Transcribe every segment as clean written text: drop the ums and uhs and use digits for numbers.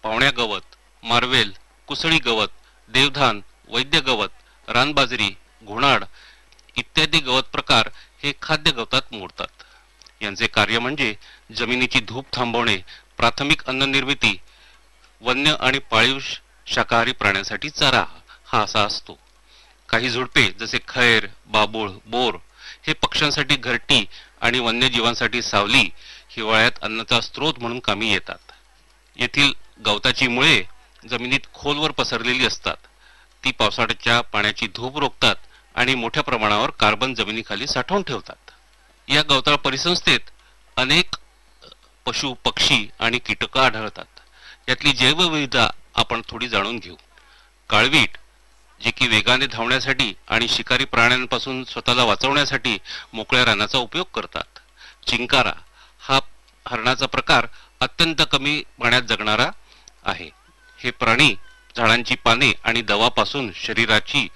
पावण्या गवत, मार्वेल, कुसळी गवत, देवधान, वैद्य गवत, रानबाजरी, घोणाड इत्यादी गवत प्रकार हे खाद्य गवतात मोडतात. यांचे कार्य म्हणजे जमिनीची धूप थांबवणे, प्राथमिक अन्न निर्मिती, वन्य आणि पाळीव शाकाहारी प्राण्यांसाठी चारा हा असा असतो. काही झुडपे जसे खैर, बाबूळ, बोर हे पक्ष्यांसाठी घरटी आणि वन्यजीवांसाठी सावली, हिवाळ्यात अन्नाचा स्रोत म्हणून कामी येतात. येथील गवताची मुळे जमिनीत खोलवर पसरलेली असतात. ती पावसाळ्याच्या पाण्याची धूप रोखतात आणि मोठ्या प्रमाणावर कार्बन जमिनीखाली साठवून ठेवतात. या गवताळ परिसंस्थेत अनेक पशु, पक्षी आणि कीटक आढळतात. यातली जैवविविधता आपण थोडी जाणून घेऊ. काळवीट, जे की वेगाने धावण्यासाठी आणि शिकारी प्राण्यांपासून स्वतःला वाचवण्यासाठी मोकळ्या रानाचा उपयोग करतात. चिंकारा हा हरणाचा प्रकार अत्यंत कमी पाण्यात जगणारा आहे. हे प्राणी झाडांची पाने आणि दवापासून शरीराची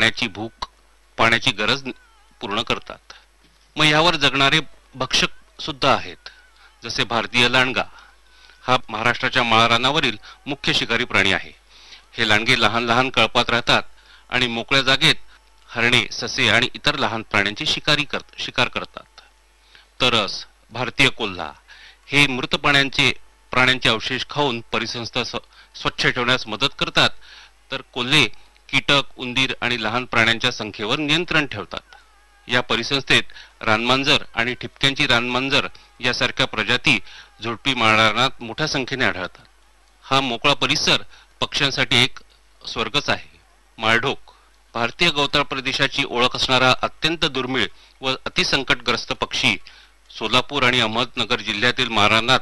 पाण्याची गरज पूर्ण करतात. मग यावर जगणारे भक्षक सुद्धा आहेत, जसे भारतीय लांडगा. हा महाराष्ट्राच्या माळरानावरील मुख्य शिकारी प्राणी आहे. हे लांडगे लहान लहान कळपात राहतात आणि मोकळ्या जागेत हरणे, ससे आणि इतर लहान प्राण्यांची शिकार करतात. तरस, भारतीय कोल्हा हे मृत प्राण्यांचे अवशेष खाऊन परिसंस्था स्वच्छ ठेवण्यास मदत करतात. तर कोल्हे कीटक, उंदीर आणि लहान प्राण्यांच्या संख्येवर नियंत्रण ठेवतात. या परिसंस्थेत रानमांजर आणि ठिपक्यांची रानमांजर यासारख्या प्रजाती झुडपी माळरानात मोठ्या संख्येने आढळतात. हा मोकळा परिसर पक्ष्यांसाठी एक स्वर्गच आहे. माळढोक भारतीय गवताळ प्रदेशाची ओळख असणारा अत्यंत दुर्मिळ व अतिसंकटग्रस्त पक्षी सोलापूर आणि अहमदनगर जिल्ह्यातील माळरानात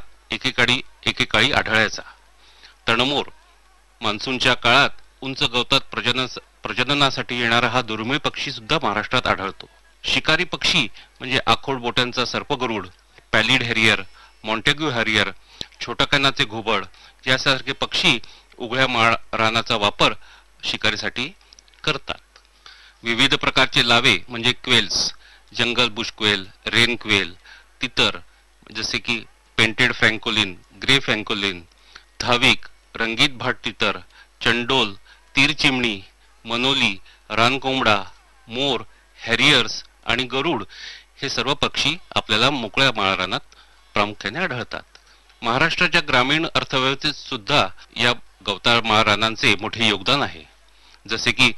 एकेकाळी आढळायचा. तणमोर मान्सूनच्या काळात उंच गवतात प्रजननासाठी येणारा हा दुर्मिळ पक्षी सुद्धा महाराष्ट्रात आढळतो. शिकारी पक्षी म्हणजे आखोड बोट्यांचा सर्पगरुड, पॅलिड हॅरियर, मॉन्टेग्यू हॅरियर, छोट्या कानाचे घुबड यासारखे पक्षी उघड्या रानाचा वापर शिकारीसाठी करतात. विविध प्रकारचे लावे म्हणजे क्वेल्स, जंगल बुश क्वेल, रेन क्वेल, तितर जसे की पेंटेड फ्रँकोलिन, ग्रे फ्रँकोलिन, धाविक, रंगीत भाट तितर, चंडोल, तीर चिमणी, मनोली, रानकोंबडा, मोर, हॅरियर्स आणि गरुड हे सर्व पक्षी आपल्याला मोकळ्या माळरानात प्रामुख्याने आढळतात. महाराष्ट्राच्या ग्रामीण अर्थव्यवस्थेत सुद्धा या गवताळ माळरानांचे मोठे योगदान आहे. जसे की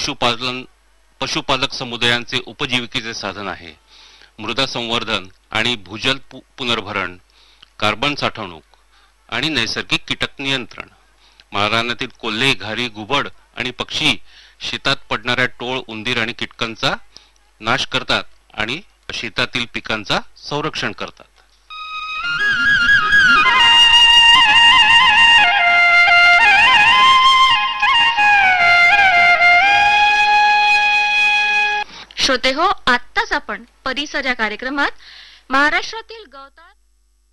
पशुपालक समुदायांचे उपजीविकेचे साधन आहे. मृदा संवर्धन आणि भूजल पुनर्भरण, कार्बन साठवणूक आणि नैसर्गिक कीटक नियंत्रण. माळरानातील कोल्हे, घारी, घुबड आणि पक्षी शेतात पडणाऱ्या टोळ, उंदीर आणि कीटकांचा नाश करतात आणि शेतातील पिकांचा संरक्षण करतात. श्रोते हो, आत्ताच आपण परिसर या कार्यक्रमात महाराष्ट्रातील गवताळ